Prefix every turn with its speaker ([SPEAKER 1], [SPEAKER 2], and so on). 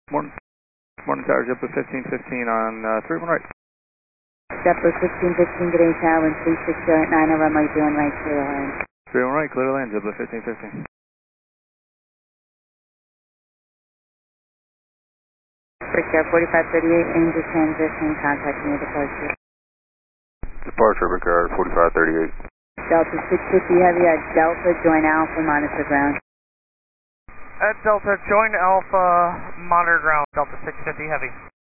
[SPEAKER 1] Morning. Morning Tower, JetBlue 1515 on 31 right.
[SPEAKER 2] JetBlue 1515, good day, Tower, wind 36 at 9, runway 31 right, clear land.
[SPEAKER 1] 31 right, clear to land, JetBlue 1515.
[SPEAKER 2] Brickyard 4538, Angel transition, contacting your departure.
[SPEAKER 3] Departure, Brickyard 4538.
[SPEAKER 2] Delta 650 Heavy at Delta, join Alpha, monitor ground.
[SPEAKER 4] At Delta, join Alpha, monitor ground, Delta 650 Heavy.